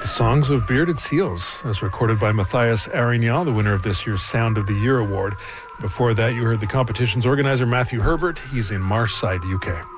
Songs of Bearded Seals, as recorded by Matthias Arignan, the winner of this year's Sound of the Year award. Before that, you heard the competition's organizer, Matthew Herbert. He's in Marshside, UK.